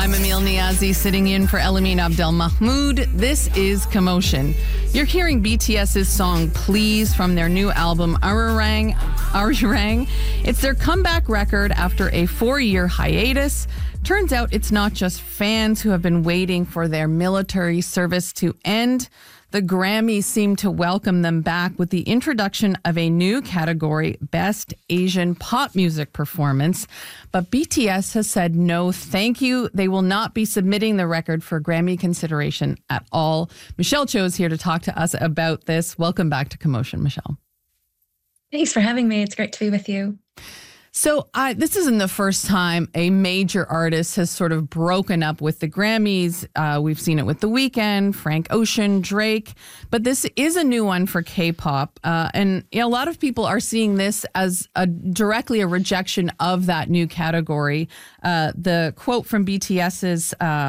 I'm Emil Niazi sitting in for Elamin Abdel Mahmoud. This is Commotion. You're hearing BTS's song Please from their new album Arirang. It's their comeback record after a 4-year hiatus. Turns out it's not just fans who have been waiting for their military service to end. The Grammys seem to welcome them back with the introduction of a new category, Best Asian Pop Music Performance. But BTS has said no, thank you. They will not be submitting the record for Grammy consideration at all. Michelle Cho is here to talk to us about this. Welcome back to Commotion, Michelle. Thanks for having me. It's great to be with you. So this isn't the first time a major artist has sort of broken up with the Grammys. We've seen it with The Weeknd, Frank Ocean, Drake. But this is a new one for K-pop. And a lot of people are seeing this as directly a rejection of that new category. The quote from BTS's